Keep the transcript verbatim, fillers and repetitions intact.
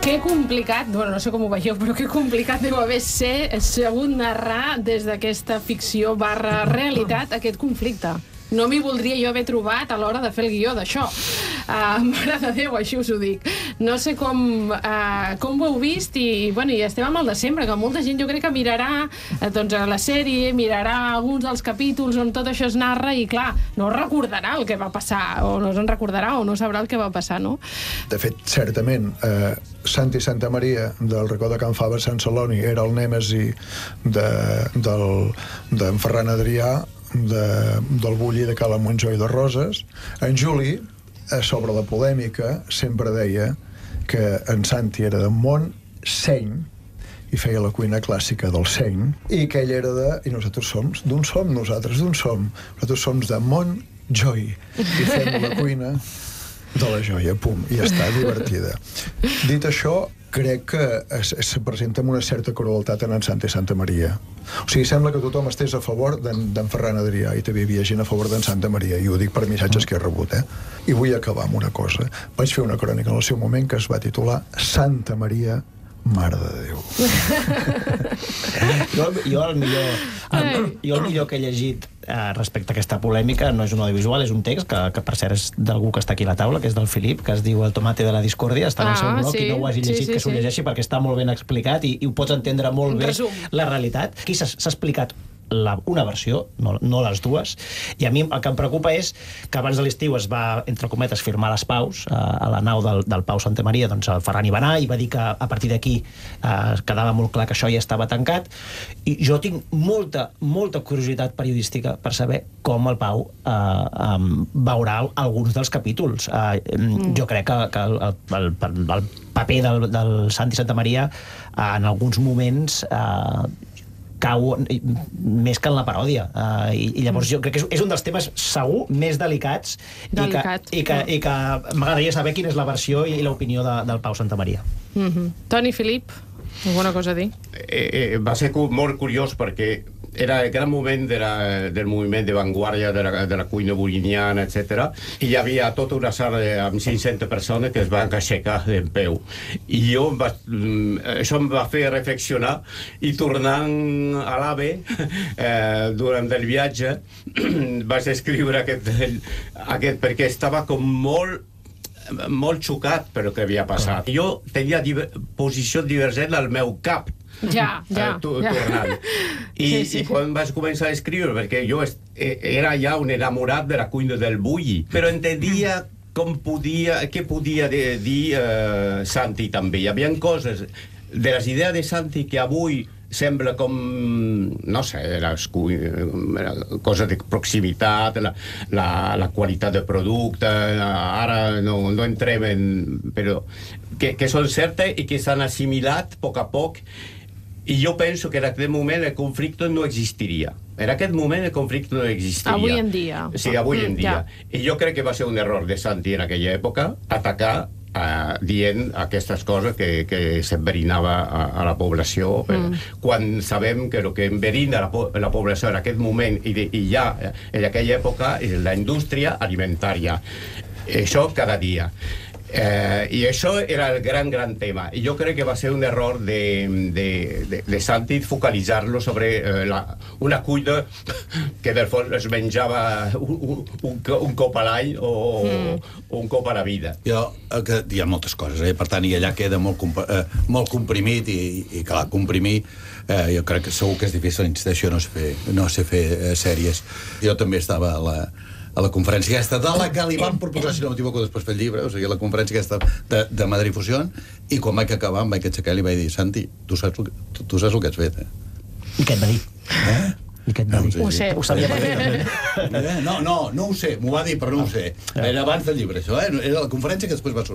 Que complicat, bueno, no sé com ho veieu, però que complicat deu haver ser segut narrar des d'aquesta ficció barra realitat aquest conflicte. No m'hi voldria jo haver trobat a l'hora de fer el guió d'això. Uh, Mare de Déu, així us ho dic. No sé com, uh, com ho heu vist i, bueno, i estem amb el desembre, que molta gent jo crec que mirarà uh, doncs, la sèrie, mirarà alguns dels capítols on tot això es narra i, clar, no recordarà el que va passar, o no se'n recordarà, o no sabrà el que va passar, no? De fet, certament, eh, Santi Santamaria, del racó de Can Fava, Sant Celoni, era el nèmesi de, del, d'en Ferran Adrià, de, del Bulli de Cala Montjó i de Roses. En Juli, sobre la polèmica, sempre deia que en Santi era de Montseny i feia la cuina clàssica del Seny, i que ell era de... I nosaltres som, d'on som nosaltres? D'on som? Nosaltres som de Montjoi i fem la cuina de la joia, pum, i ja està, divertida. Dit això, crec que es, es presenta amb una certa crueltat en en Santi Santamaria. O sigui, sembla que tothom estés a favor d'en Ferran Adrià i també hi havia gent a favor d'en Santamaria, i ho dic per missatges que he rebut, eh? I vull acabar amb una cosa. Vaig fer una crònica en el seu moment que es va titular Santa Maria, Mare de Déu. jo, jo, el millor, el, jo el millor que he llegit eh, respecte a aquesta polèmica no és un audiovisual, és un text que, que per cert és d'algú que està aquí a la taula, que és del Filip, que es diu El tomate de la discòrdia, està en el seu blog, sí, i no ho hagi llegit, sí, sí, que s'ho sí. llegeixi perquè està molt ben explicat i, i ho pots entendre molt Un bé, resum. la realitat. Aquí s'ha explicat la, una versió, no, no les dues, i a mi el que em preocupa és que abans de l'estiu es va, entre cometes, firmar les paus a, a la nau del, del Pau Santamaria, doncs el Ferran hi va anar i va dir que a partir d'aquí eh, quedava molt clar que això ja estava tancat, i jo tinc molta, molta curiositat periodística per saber com el Pau eh, um, veurà alguns dels capítols. Eh, mm. Jo crec que, que el, el, el, el paper del, del Santi Santamaria eh, en alguns moments eh, cau més que en la paròdia, uh, i, i llavors jo crec que és, és un dels temes segur més delicats. Delicat. i que, i que, i que m'agradaria saber quina és la versió i l'opinió de, del Pau Santamaria. Mm-hmm. Toni, Filip, alguna cosa a dir? Eh, eh, va ser molt curiós perquè era el gran moment de la, del moviment de vanguardia de la, de la cuina boliniana, etcètera. I hi havia tota una sala de, amb cinc-centes persones que es van aixecar d'en peu. I jo va, això em va fer reflexionar, i tornant a l'AVE eh, durant el viatge vaig escriure aquest, aquest perquè estava com molt molt xocat per el que havia passat. Jo tenia diver, posició divergent al meu cap. Ja, ja. Tu, ja. tornant. I, sí, sí. I quan vaig començar a escriure, perquè jo est, era ja un enamorat de la cuina del Bulli, però entendia com podia, què podia de, dir uh, Santi també. Hi havia coses de les idees de Santi que avui sembla com, no sé, les coses de proximitat, la, la, la qualitat de producte, ara no, no entrem en... però que, que són certes i que s'han assimilat a poc a poc, i jo penso que en aquest moment el conflicte no existiria. En aquest moment el conflicte no existiria. Avui en dia. Sí, avui en dia. Ja. I jo crec que va ser un error de Santi en aquella època atacar Uh, dient aquestes coses que, que s'enverinava a, a la població, mm. quan sabem que el que enverina la, la població en aquest moment i, de, i ja en aquella època és la indústria alimentària. Això cada dia. Eh, I això era el gran, gran tema. I jo crec que va ser un error de, de, de, de Santi focalitzar-lo sobre eh, la, una cuina que del fons es menjava un, un, un cop a l'any o, mm. o un cop a la vida. Jo, que hi ha moltes coses, eh? Per tant, i allà queda molt, eh, molt comprimit, i, i clar, comprimir, eh, jo crec que segur que és difícil, insisteixo, no sé fer, no sé fer eh, sèries. Jo també estava a la... a la conferència aquesta, de la que li van proposar, si no m'equivoco, després fer el llibre, o sigui, la conferència aquesta de, de Madrid Fusión, i quan vaig acabar em vaig aixecar i li vaig dir, Santi, tu saps el que, tu, tu saps el que has fet, eh? I què et va dir? Eh? I què et va dir? Ho sé. Ho sabia perfectament. Eh? No, no, no ho sé, m'ho va dir, però no ho sé. Era abans del llibre, això, eh? Era la conferència que després va sortir.